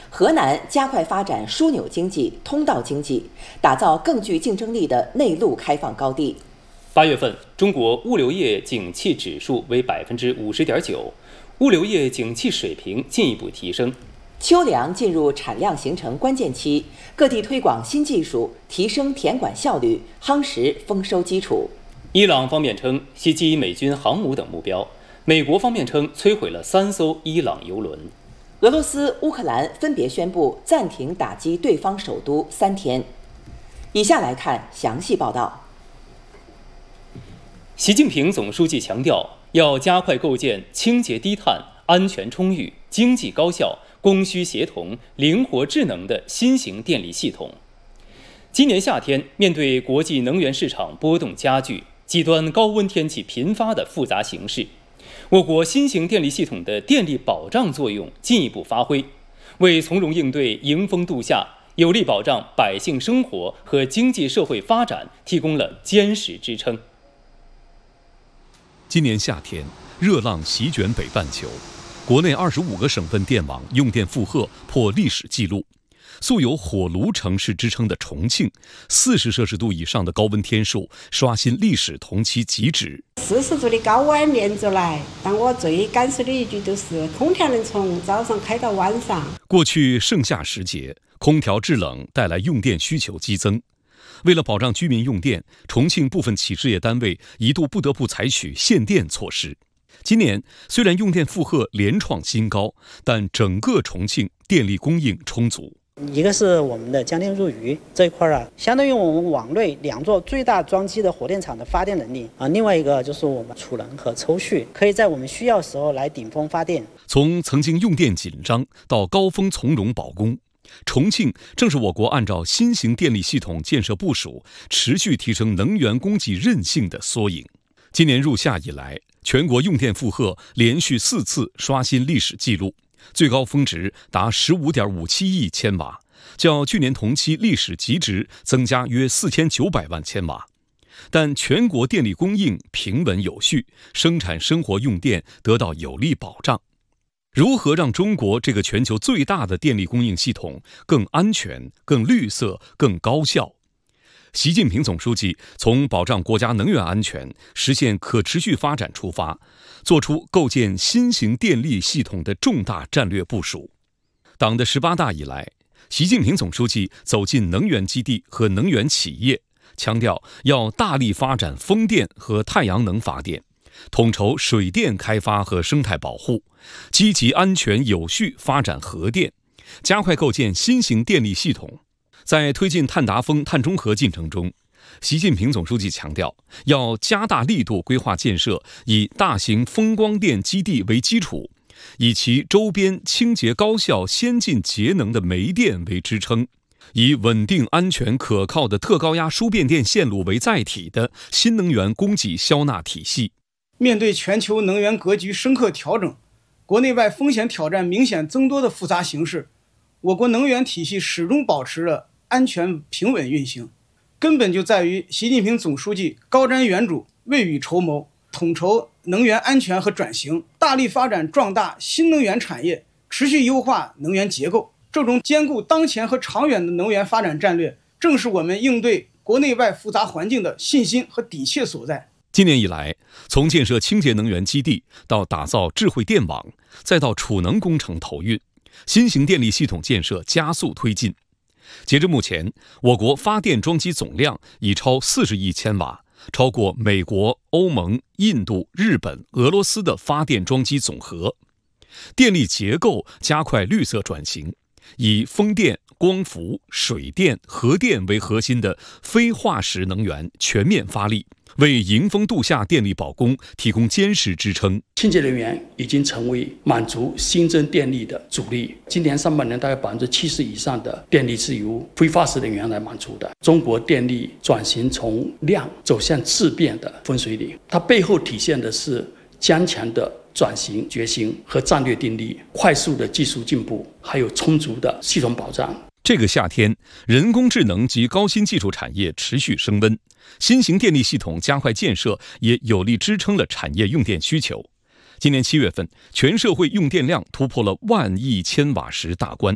河南加快发展枢纽经济、通道经济，打造更具竞争力的内陆开放高地。 8月份，中国物流业景气指数为50.9%，物流业景气水平进一步提升。 秋粮进入产量形成关键期，各地推广新技术，提升田管效率，夯实丰收基础。 伊朗方面称袭击美军航母等目标，美国方面称摧毁了3艘伊朗油轮。 俄罗斯、乌克兰分别宣布暂停打击对方首都3天。以下来看详细报道。 习近平总书记强调，要加快构建清洁低碳、安全充裕、经济高效、供需协同、灵活智能的新型电力系统。今年夏天，面对国际能源市场波动加剧、极端高温天气频发的复杂形势，我国新型电力系统的电力保障作用进一步发挥，为从容应对迎风度夏、有力保障百姓生活和经济社会发展提供了坚实支撑。 今年夏天，热浪席卷北半球，国内25个省份电网用电负荷破历史纪录。素有火炉城市之称的重庆，40摄氏度以上的高温天数刷新历史同期极值。 40度的高温连着来，但我最感受的一句就是空调能从早上开到晚上。 过去盛夏时节，空调制冷带来用电需求激增。为了保障居民用电，重庆部分企事业单位一度不得不采取限电措施。今年虽然用电负荷连创新高，但整个重庆电力供应充足。 一个是我们的江电入渝这一块相当于我们网内2座最大装机的火电厂的发电能力另外一个就是我们储能和抽蓄，可以在我们需要时候来顶峰发电。 从曾经用电紧张到高峰从容保供，重庆正是我国按照新型电力系统建设部署，持续提升能源供给韧性的缩影。今年入夏以来，全国用电负荷连续4次刷新历史纪录，最高峰值达15.57亿千瓦，较去年同期历史极值增加约4900万千瓦。但全国电力供应平稳有序，生产生活用电得到有力保障。如何让中国这个全球最大的电力供应系统更安全、更绿色、更高效？习近平总书记从保障国家能源安全、实现可持续发展出发，作出构建新型电力系统的重大战略部署。党的18大以来，习近平总书记走进能源基地和能源企业，强调要大力发展风电和太阳能发电，统筹水电开发和生态保护，积极安全有序发展核电，加快构建新型电力系统。在推进碳达峰、碳中和进程中，习近平总书记强调，要加大力度规划建设以大型风光电基地为基础，以其周边清洁高效、先进节能的煤电为支撑，以稳定安全可靠的特高压输变电线路为载体的新能源供给消纳体系。 面对全球能源格局深刻调整、国内外风险挑战明显增多的复杂形势，我国能源体系始终保持着安全平稳运行，根本就在于习近平总书记高瞻远瞩、未雨绸缪，统筹能源安全和转型，大力发展壮大新能源产业，持续优化能源结构。这种兼顾当前和长远的能源发展战略，正是我们应对国内外复杂环境的信心和底气所在。 今年以来，从建设清洁能源基地到打造智慧电网，再到储能工程投运，新型电力系统建设加速推进。截至目前，我国发电装机总量已超40亿千瓦，超过美国、欧盟、印度、日本、俄罗斯的发电装机总和。电力结构加快绿色转型，以风电、光伏、水电、核电为核心的非化石能源全面发力，为迎风度夏电力保供提供坚实支撑。 清洁能源已经成为满足新增电力的主力。今年上半年大概70%以上的电力是由非化石能源来满足的。中国电力转型从量走向质变的分水岭，它背后体现的是坚强的转型决心和战略定力，快速的技术进步，还有充足的系统保障。 这个夏天，人工智能及高新技术产业持续升温，新型电力系统加快建设，也有力支撑了产业用电需求。今年7月份，全社会用电量突破了1万亿千瓦时大关。